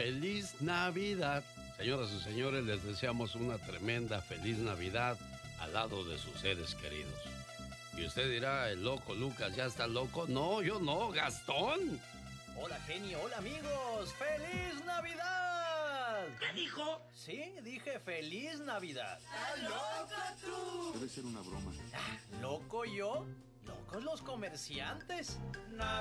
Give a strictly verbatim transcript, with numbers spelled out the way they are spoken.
feliz Navidad. Señoras y señores, les deseamos una tremenda feliz Navidad al lado de sus seres queridos. Y usted dirá, el loco Lucas ya está loco. No, yo no, Gastón. Hola, genio, hola, amigos. ¡Feliz Navidad! ¿Qué dijo? Sí, dije feliz Navidad. ¡Estás loco tú! Debe ser una broma. ¿Loco yo? ¿Locos los comerciantes?